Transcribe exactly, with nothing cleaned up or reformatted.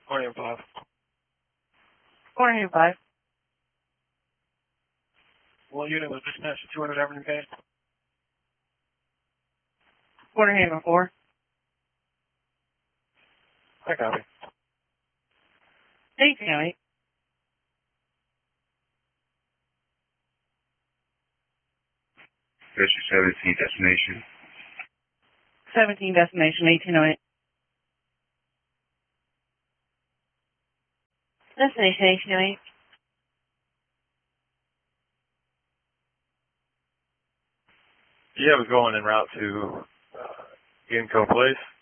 Morning, five. Morning, five. Well, unit was dispatched to two hundred Avenue K. Quarter Haven four. I copy. eighteen oh eight. Fisher seventeen destination. seventeen destination, eighteen oh eight. Destination, eighteen oh eight. Yeah, I was going en route to uh, Ginkgo Place.